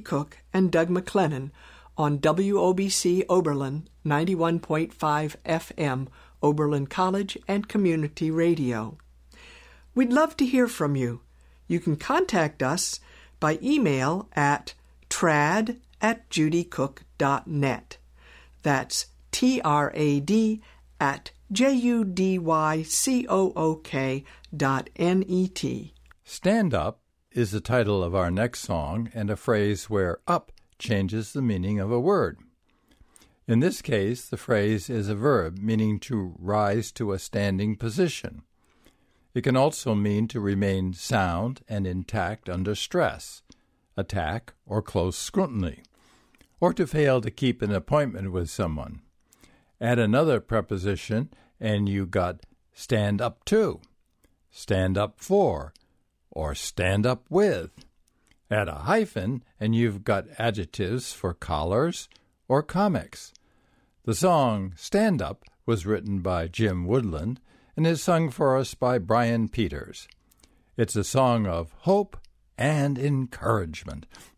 Cook and Doug McLennan on WOBC Oberlin 91.5 FM, Oberlin College and Community Radio. We'd love to hear from you. You can contact us by email at trad@judycook.net. That's trad@judycook.net. Stand Up is the title of our next song and a phrase where up changes the meaning of a word. In this case, the phrase is a verb meaning to rise to a standing position. It can also mean to remain sound and intact under stress, attack, or close scrutiny, or to fail to keep an appointment with someone. Add another preposition and you got stand up to, stand up for, or stand up with. Add a hyphen and you've got adjectives for collars or comics. The song Stand Up was written by Jim Woodland and is sung for us by Brian Peters. It's a song of hope and encouragement.